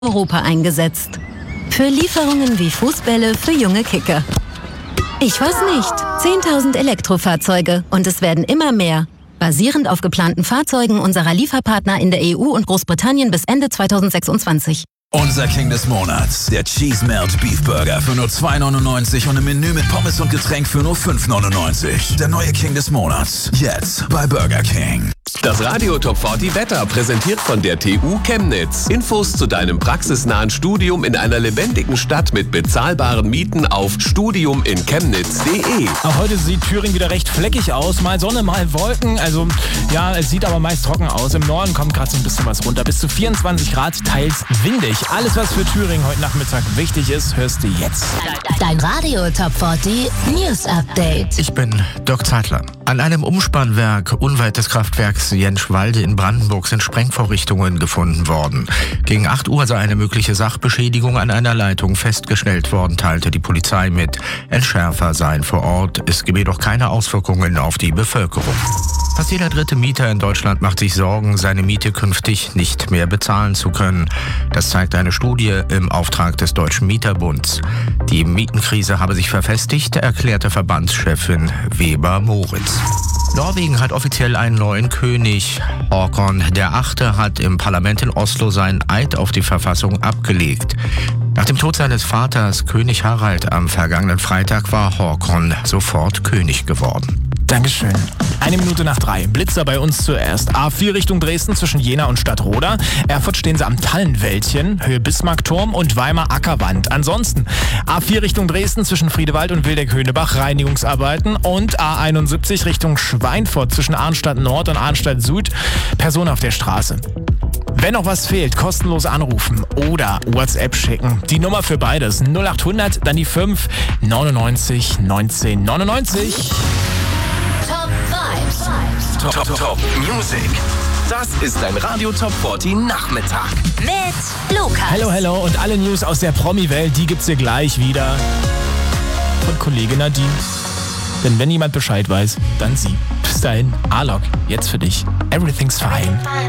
Europa eingesetzt. Für Lieferungen wie Fußbälle für junge Kicker. Ich weiß nicht. 10.000 Elektrofahrzeuge und es werden immer mehr. Basierend auf geplanten Fahrzeugen unserer Lieferpartner in der EU und Großbritannien bis Ende 2026. Unser King des Monats, der Cheese Melt Beef Burger für nur 2,99 und im Menü mit Pommes und Getränk für nur 5,99. Der neue King des Monats, jetzt bei Burger King. Das Radio Top 40 Wetter, präsentiert von der TU Chemnitz. Infos zu deinem praxisnahen Studium in einer lebendigen Stadt mit bezahlbaren Mieten auf studiuminchemnitz.de. Auch heute sieht Thüringen wieder recht fleckig aus. Mal Sonne, mal Wolken. Also ja, es sieht aber meist trocken aus. Im Norden kommt gerade so ein bisschen was runter. Bis zu 24 Grad, teils windig. Alles, was für Thüringen heute Nachmittag wichtig ist, hörst du jetzt. Dein Radio Top 40 News Update. Ich bin Dirk Zeitler. An einem Umspannwerk unweit des Kraftwerks Jenschwalde in Brandenburg sind Sprengvorrichtungen gefunden worden. Gegen 8 Uhr sei eine mögliche Sachbeschädigung an einer Leitung festgestellt worden, teilte die Polizei mit. Entschärfer seien vor Ort. Es gebe jedoch keine Auswirkungen auf die Bevölkerung. Fast jeder dritte Mieter in Deutschland macht sich Sorgen, seine Miete künftig nicht mehr bezahlen zu können. Das zeigt eine Studie im Auftrag des Deutschen Mieterbunds. Die Mietenkrise habe sich verfestigt, erklärte Verbandschefin Weber-Moritz. Norwegen hat offiziell einen neuen König. Håkon VIII. Hat im Parlament in Oslo seinen Eid auf die Verfassung abgelegt. Nach dem Tod seines Vaters, König Harald, am vergangenen Freitag war Håkon sofort König geworden. Dankeschön. 1:01. Blitzer bei uns zuerst. A4 Richtung Dresden zwischen Jena und Stadtroda. Erfurt stehen sie am Tallenwäldchen, Höhe Bismarckturm und Weimar Ackerwand. Ansonsten A4 Richtung Dresden zwischen Friedewald und Wildeck-Höhnebach, Reinigungsarbeiten. Und A71 Richtung Schweinfurt zwischen Arnstadt Nord und Arnstadt Süd, Person auf der Straße. Wenn noch was fehlt, kostenlos anrufen oder WhatsApp schicken. Die Nummer für beides 0800, dann die 5 99 19 99. Top Music. Das ist ein Radio Top 40 Nachmittag. Mit Lukas. Hello und alle News aus der Promi-Welt, die gibt's hier gleich wieder von Kollegin Nadine. Denn wenn jemand Bescheid weiß, dann sie. Bis dahin, Alok, jetzt für dich. Everything's fine.